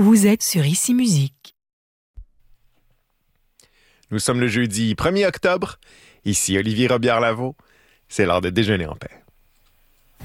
Vous êtes sur Ici Musique. Nous sommes le jeudi 1er octobre. Ici Olivier Robillard-Lavaux. C'est l'heure de déjeuner en paix.